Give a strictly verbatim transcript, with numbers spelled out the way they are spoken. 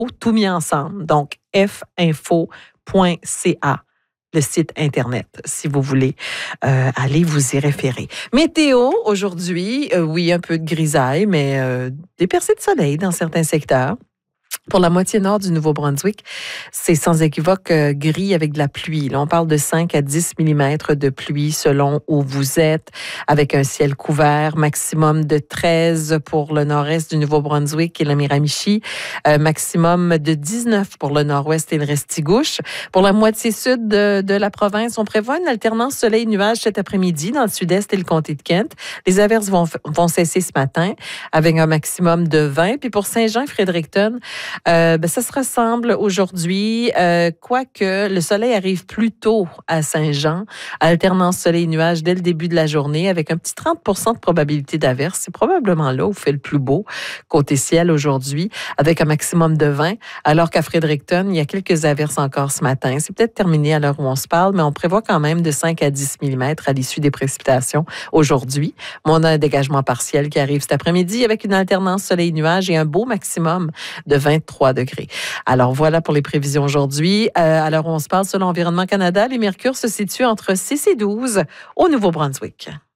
tout mis ensemble. Donc, f info point c a. Le site Internet, si vous voulez euh, aller vous y référer. Météo, aujourd'hui, euh, oui, un peu de grisaille, mais euh, des percées de soleil dans certains secteurs. Pour la moitié nord du Nouveau-Brunswick, c'est sans équivoque euh, gris avec de la pluie. Là, on parle de cinq à dix millimètres de pluie selon où vous êtes, avec un ciel couvert, maximum de treize pour le nord-est du Nouveau-Brunswick et la Miramichi, euh, maximum de dix-neuf pour le nord-ouest et le Restigouche. Pour la moitié sud de, de la province, on prévoit une alternance soleil-nuage cet après-midi dans le sud-est et le comté de Kent. Les averses vont, vont cesser ce matin avec un maximum de vingt. Puis pour Saint-Jean et Fredericton, Euh, ben, ça se ressemble aujourd'hui, euh, quoique le soleil arrive plus tôt à Saint-Jean. Alternance soleil-nuage dès le début de la journée avec un petit trente pour cent de probabilité d'averse. C'est probablement là où fait le plus beau côté ciel aujourd'hui avec un maximum de vingt, alors qu'à Fredericton, il y a quelques averses encore ce matin. C'est peut-être terminé à l'heure où on se parle, mais on prévoit quand même de cinq à dix millimètres à l'issue des précipitations aujourd'hui. On a un dégagement partiel qui arrive cet après-midi avec une alternance soleil-nuage et un beau maximum de vingt-trois degrés. Alors voilà pour les prévisions aujourd'hui. Euh, à l'heure où on se parle, selon Environnement Canada, les mercures se situent entre six et douze au Nouveau-Brunswick.